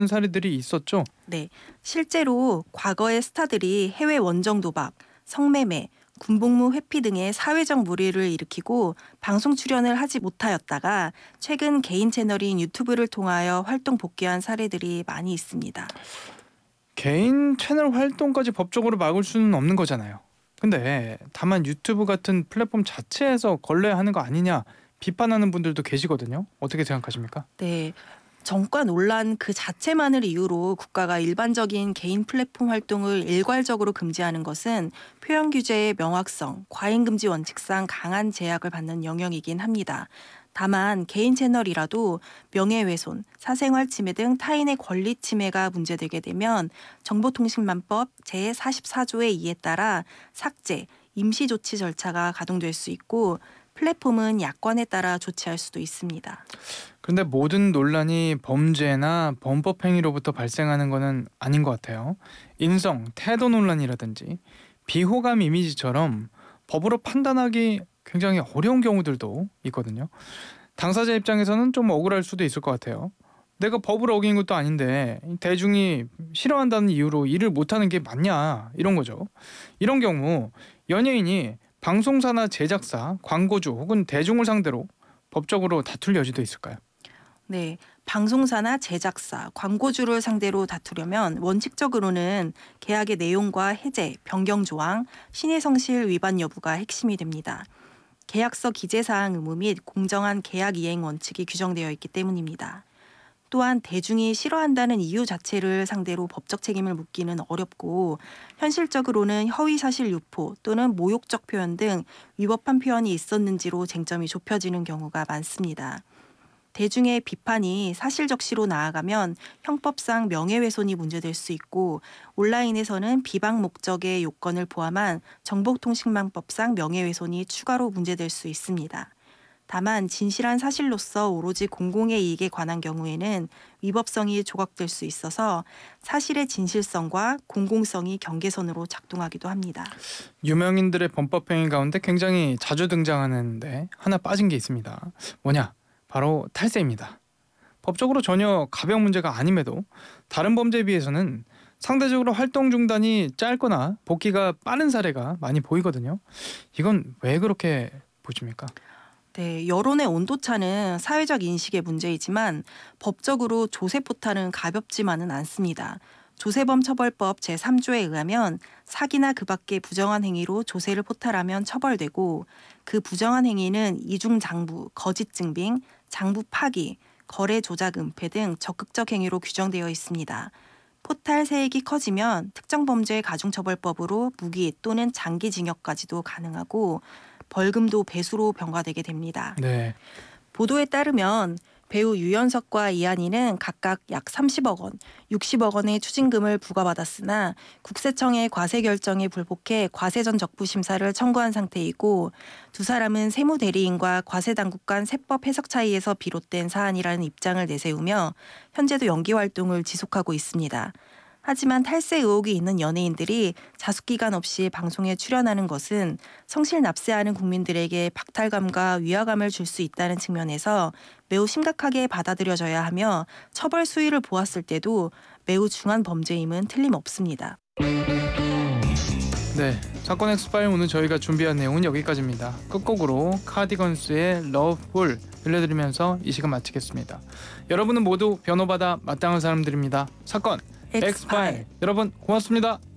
사례들이 있었죠. 네, 실제로 과거의 스타들이 해외 원정 도박, 성매매, 군복무 회피 등의 사회적 물의를 일으키고 방송 출연을 하지 못하였다가 최근 개인 채널인 유튜브를 통하여 활동 복귀한 사례들이 많이 있습니다. 개인 채널 활동까지 법적으로 막을 수는 없는 거잖아요. 근데 다만 유튜브 같은 플랫폼 자체에서 걸러야 하는 거 아니냐 비판하는 분들도 계시거든요. 어떻게 생각하십니까? 네, 정과 논란 그 자체만을 이유로 국가가 일반적인 개인 플랫폼 활동을 일괄적으로 금지하는 것은 표현 규제의 명확성, 과잉 금지 원칙상 강한 제약을 받는 영역이긴 합니다. 다만 개인 채널이라도 명예훼손, 사생활 침해 등 타인의 권리 침해가 문제되게 되면 정보통신망법 제44조의 2에 따라 삭제, 임시 조치 절차가 가동될 수 있고 플랫폼은 야권에 따라 조치할 수도 있습니다. 근데 모든 논란이 범죄나 범법 행위로부터 발생하는 것은 아닌 것 같아요. 인성, 태도 논란이라든지 비호감 이미지처럼 법으로 판단하기 굉장히 어려운 경우들도 있거든요. 당사자 입장에서는 좀 억울할 수도 있을 것 같아요. 내가 법을 어긴 것도 아닌데 대중이 싫어한다는 이유로 일을 못하는 게 맞냐 이런 거죠. 이런 경우 연예인이 방송사나 제작사, 광고주 혹은 대중을 상대로 법적으로 다툴 여지도 있을까요? 네, 방송사나 제작사, 광고주를 상대로 다투려면 원칙적으로는 계약의 내용과 해제, 변경 조항, 신의성실 위반 여부가 핵심이 됩니다. 계약서 기재사항 의무 및 공정한 계약 이행 원칙이 규정되어 있기 때문입니다. 또한 대중이 싫어한다는 이유 자체를 상대로 법적 책임을 묻기는 어렵고 현실적으로는 허위사실 유포 또는 모욕적 표현 등 위법한 표현이 있었는지로 쟁점이 좁혀지는 경우가 많습니다. 대중의 비판이 사실적시로 나아가면 형법상 명예훼손이 문제될 수 있고 온라인에서는 비방 목적의 요건을 포함한 정보통신망법상 명예훼손이 추가로 문제될 수 있습니다. 다만 진실한 사실로서 오로지 공공의 이익에 관한 경우에는 위법성이 조각될 수 있어서 사실의 진실성과 공공성이 경계선으로 작동하기도 합니다. 유명인들의 범법 행위 가운데 굉장히 자주 등장하는데 하나 빠진 게 있습니다. 뭐냐? 바로 탈세입니다. 법적으로 전혀 가벼운 문제가 아님에도 다른 범죄에 비해서는 상대적으로 활동 중단이 짧거나 복귀가 빠른 사례가 많이 보이거든요. 이건 왜 그렇게 보십니까? 네, 여론의 온도차는 사회적 인식의 문제이지만 법적으로 조세포탈은 가볍지만은 않습니다. 조세범 처벌법 제3조에 의하면 사기나 그 밖의 부정한 행위로 조세를 포탈하면 처벌되고 그 부정한 행위는 이중장부, 거짓 증빙, 장부 파기, 거래 조작 은폐 등 적극적 행위로 규정되어 있습니다. 포탈 세액이 커지면 특정범죄 가중처벌법으로 무기 또는 장기징역까지도 가능하고 벌금도 배수로 병과되게 됩니다. 네. 보도에 따르면 배우 유연석과 이한이는 각각 약 30억 원, 60억 원의 추징금을 부과받았으나 국세청의 과세 결정에 불복해 과세전 적부 심사를 청구한 상태이고 두 사람은 세무대리인과 과세당국 간 세법 해석 차이에서 비롯된 사안이라는 입장을 내세우며 현재도 연기 활동을 지속하고 있습니다. 하지만 탈세 의혹이 있는 연예인들이 자숙기간 없이 방송에 출연하는 것은 성실 납세하는 국민들에게 박탈감과 위화감을 줄 수 있다는 측면에서 매우 심각하게 받아들여져야 하며 처벌 수위를 보았을 때도 매우 중한 범죄임은 틀림없습니다. 네. 사건 엑스파일 오늘 저희가 준비한 내용은 여기까지입니다. 끝곡으로 카디건스의 러브풀 들려드리면서 이 시간 마치겠습니다. 여러분은 모두 변호받아 마땅한 사람들입니다. 사건 엑스파일 여러분 고맙습니다.